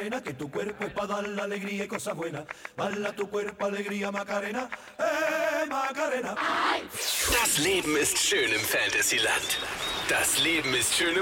Que tu cuerpo es para dar la alegría y cosas buenas. Bala tu cuerpo, alegría, Macarena. Macarena. Das Leben ist schön im Fantasyland. Das Leben ist schön im